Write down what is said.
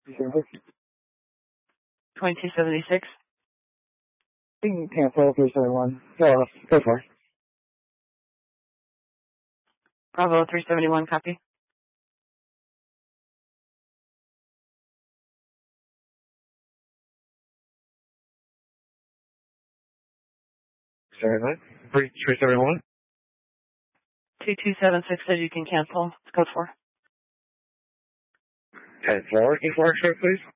2276. You can cancel 371. Go for it. Bravo 371, copy. Sorry, what? 371? 2276 says you can cancel. It's code 4. 10-4, can you flag, please?